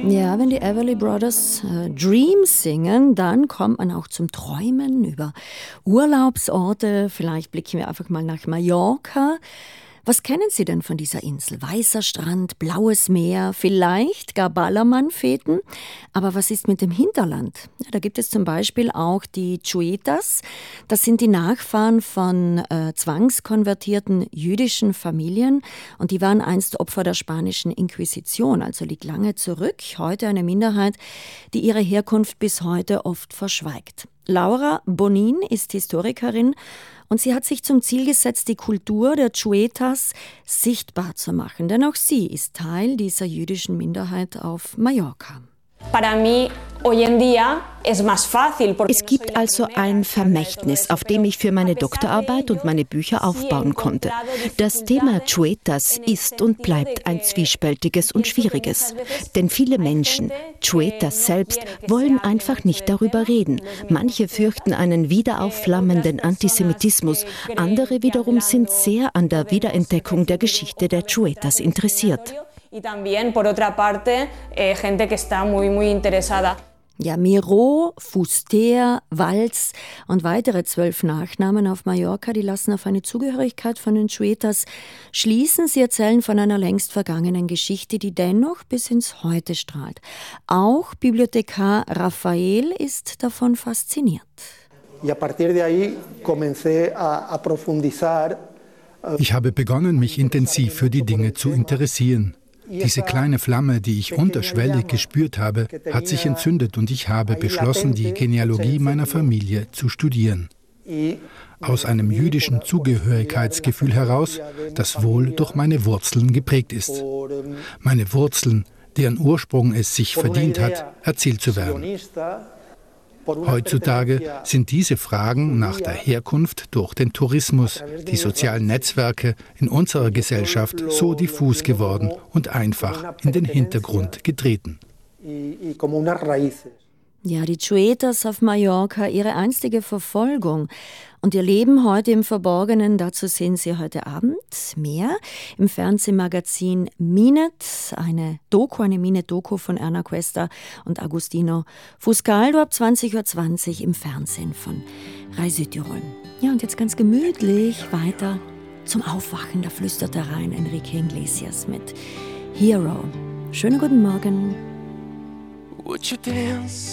Ja, wenn die Everly Brothers Dreams singen, dann kommt man auch zum Träumen über Urlaubsorte. Vielleicht blicken wir einfach mal nach Mallorca. Was kennen Sie denn von dieser Insel? Weißer Strand, blaues Meer, vielleicht gar Ballermann-Feten. Aber was ist mit dem Hinterland? Ja, da gibt es zum Beispiel auch die Chuetas. Das sind die Nachfahren von zwangskonvertierten jüdischen Familien. Und die waren einst Opfer der spanischen Inquisition, also liegt lange zurück. Heute eine Minderheit, die ihre Herkunft bis heute oft verschweigt. Laura Bonin ist Historikerin und sie hat sich zum Ziel gesetzt, die Kultur der Chuetas sichtbar zu machen. Denn auch sie ist Teil dieser jüdischen Minderheit auf Mallorca. Es gibt also ein Vermächtnis, auf dem ich für meine Doktorarbeit und meine Bücher aufbauen konnte. Das Thema Chuetas ist und bleibt ein zwiespältiges und schwieriges. Denn viele Menschen, Chuetas selbst, wollen einfach nicht darüber reden. Manche fürchten einen wiederaufflammenden Antisemitismus, andere wiederum sind sehr an der Wiederentdeckung der Geschichte der Chuetas interessiert. Y también, por otra parte, gente que está muy interesada. Ja, Miró, Fuster, Walz und weitere 12 Nachnamen auf Mallorca, die lassen auf eine Zugehörigkeit von den Chuetas schließen. Sie erzählen von einer längst vergangenen Geschichte, die dennoch bis ins Heute strahlt. Auch Bibliothekar Rafael ist davon fasziniert. Ich habe begonnen, mich intensiv für die Dinge zu interessieren. Diese kleine Flamme, die ich unterschwellig gespürt habe, hat sich entzündet und ich habe beschlossen, die Genealogie meiner Familie zu studieren. Aus einem jüdischen Zugehörigkeitsgefühl heraus, das wohl durch meine Wurzeln geprägt ist. Meine Wurzeln, deren Ursprung es sich verdient hat, erzählt zu werden. Heutzutage sind diese Fragen nach der Herkunft durch den Tourismus, die sozialen Netzwerke in unserer Gesellschaft so diffus geworden und einfach in den Hintergrund getreten. Ja, die Chuetas auf Mallorca, ihre einstige Verfolgung und ihr Leben heute im Verborgenen, dazu sehen Sie heute Abend mehr im Fernsehmagazin Minet, eine Minet-Doku von Erna Cuesta und Agustino Fuscaldo ab 20:20 Uhr im Fernsehen von Rai Südtirol. Ja, und jetzt ganz gemütlich weiter zum Aufwachen, da flüstert da rein Enrique Iglesias mit Hero. Schönen guten Morgen. Would you dance